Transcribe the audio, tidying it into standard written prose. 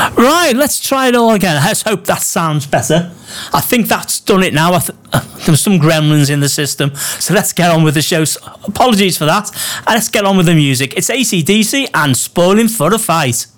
Right, let's try it all again. Let's hope that sounds better. I think that's done it now. There's some gremlins in the system. So let's get on with the show. Apologies for that. And let's get on with the music. It's AC/DC and Spoiling for a Fight.